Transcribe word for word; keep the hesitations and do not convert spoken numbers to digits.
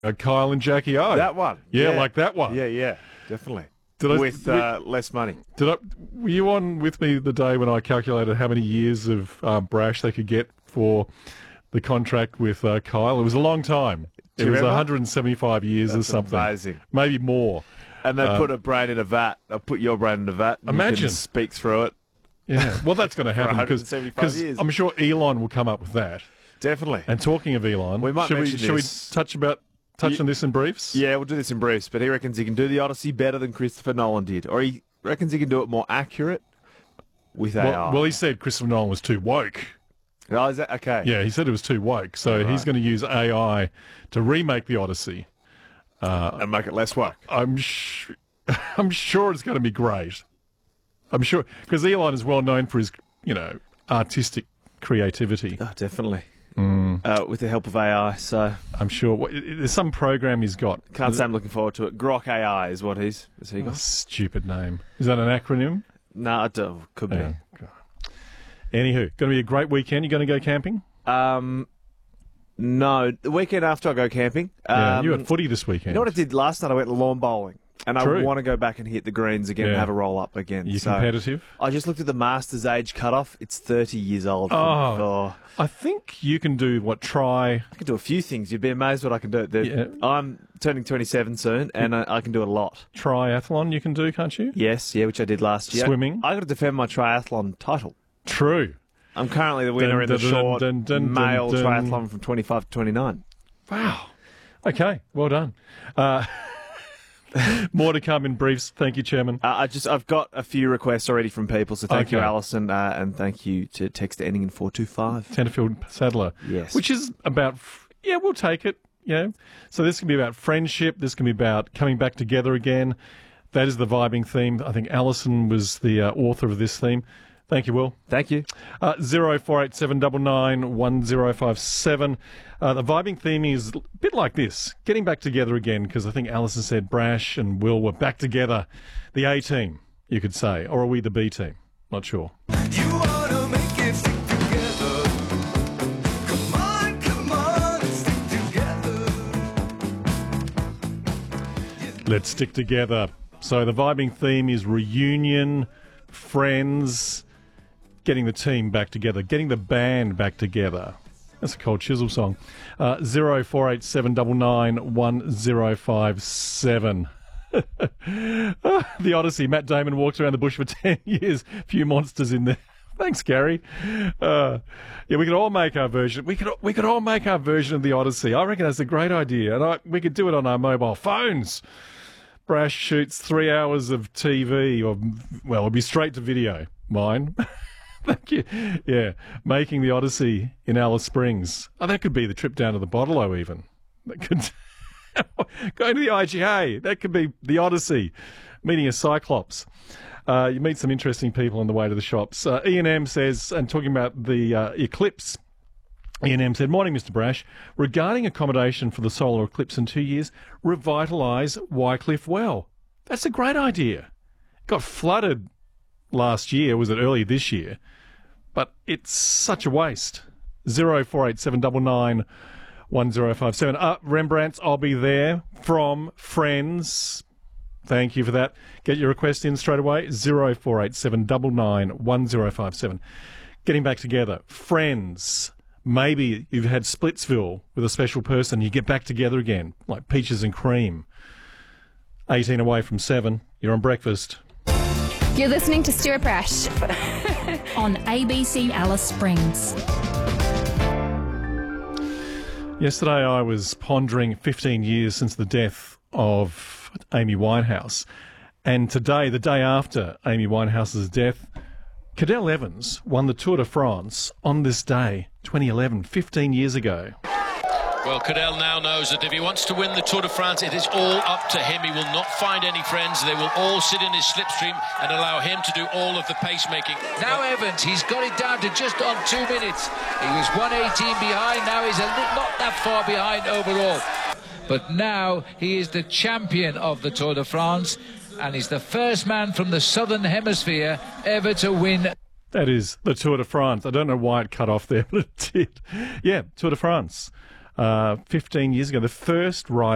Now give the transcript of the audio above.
Uh, Kyle and Jackie O. That one. Yeah, like that one. Yeah, yeah, definitely. Did I- With uh, less money. Did I, were you on with me the day when I calculated how many years of uh, brash they could get for the contract with uh, Kyle? It was a long time. Do It you was remember? one hundred seventy-five years That's or something. amazing. Maybe more. And they Uh, put a brain in a vat. They'll put your brain in a vat. And Imagine. You can speak through it. Yeah. Well, that's going to happen one hundred because seventy-five years. I'm sure Elon will come up with that. Definitely. And talking of Elon, We might should we mention should this. we touch about touch You- on this in briefs? Yeah, we'll do this in briefs, but he reckons he can do the Odyssey better than Christopher Nolan did. Or he reckons he can do it more accurate with A I. Well, well, he said Christopher Nolan was too woke. Oh, is that okay? Yeah, he said it was too woke. So Right. he's going to use A I to remake the Odyssey. And make it less woke. I'm sh- I'm sure it's going to be great. I'm sure because Elon is well known for his, you know, artistic creativity. Oh, definitely. Mm. Uh, with the help of A I, so I'm sure what, there's some program he's got. can't say I'm looking forward to it. Grok A I is what he's. Is he A got? stupid name. Is that an acronym? No, I don't. Could be. Yeah. Anywho, going to be a great weekend. You going to go camping? Um, no, the weekend after I go camping. Um, Yeah, you had footy this weekend. You know what I did last night? I went lawn bowling. And True. I want to go back and hit the greens again Yeah. and have a roll up again. Are you so competitive? I just looked at the Masters age cutoff. It's thirty years old. Oh. oh. I think you can do what try. I can do a few things. You'd be amazed what I can do. The- Yeah. I'm turning twenty-seven soon, and I, I can do a lot. Triathlon you can do, can't you? Yes, yeah, which I did last year. Swimming? I got to defend my triathlon title. True. I'm currently the winner Dun, in the dun, short dun, dun, dun, male dun. triathlon from twenty-five to twenty-nine. Wow. Okay, well done. Uh, more to come in briefs. Thank you, Chairman. Uh, I just, I've got a few requests already from people, so thank you, Okay. Alison, uh, and thank you to text ending in four two five. Tenterfield Sadler. Yes. Which is about, f- yeah, we'll take it, you know. So this can be about friendship. This can be about coming back together again. That is the vibing theme. I think Alison was the uh, author of this theme. Thank you, Will. Thank you. Uh, zero four eight seven nine nine one zero five seven. Uh, the vibing theme is a bit like this, getting back together again, because I think Alison said Brash and Will were back together. The A team, you could say, or are we the B team? Not sure. You wanna make it stick together. Come on, come on, stick together. Let's stick together. So the vibing theme is reunion, friends, getting the team back together, getting the band back together. That's a Cold Chisel song. Uh, zero four eight seven nine nine one zero five seven. The Odyssey. Matt Damon walked around the bush for ten years. Few monsters in there. Thanks, Gary. Uh, yeah, we could all make our version. We could we could all make our version of the Odyssey. I reckon that's a great idea, and I, we could do it on our mobile phones. Brash shoots three hours of T V, or well, it'll be straight to video. Mine. Thank you. Yeah, making the Odyssey in Alice Springs. Oh, that could be the trip down to the Bottle-O even. That could going to the I G A. That could be the Odyssey. Meeting a Cyclops. Uh, you meet some interesting people on the way to the shops. Uh, Ian M says, and talking about the uh, eclipse, Ian M said, "Morning, Mister Brash. Regarding accommodation for the solar eclipse in two years, revitalise Wycliffe Well. That's a great idea. Got flooded last year, was it earlier this year? But it's such a waste." zero four eight seven nine nine one zero five seven. Uh, Rembrandt's I'll Be There from Friends. Thank you for that. Get your request in straight away. zero four eight seven nine nine one zero five seven. Getting back together. Friends. Maybe you've had Splitsville with a special person. You get back together again, like peaches and cream. eighteen away from seven. You're on breakfast. You're listening to Stuart Brash. On A B C Alice Springs. Yesterday I was pondering fifteen years since the death of Amy Winehouse. And today, the day after Amy Winehouse's death, Cadel Evans won the Tour de France on this day, twenty eleven, fifteen years ago. Well, Cadel now knows that if he wants to win the Tour de France, it is all up to him. He will not find any friends. They will all sit in his slipstream and allow him to do all of the pacemaking. Now Evans, he's got it down to just on two minutes. He was one eighteen behind, now he's a li- not that far behind overall. But now he is the champion of the Tour de France, and he's the first man from the Southern Hemisphere ever to win. That is the Tour de France. I don't know why it cut off there, but it did. Yeah, Tour de France. Uh, fifteen years ago, the first rider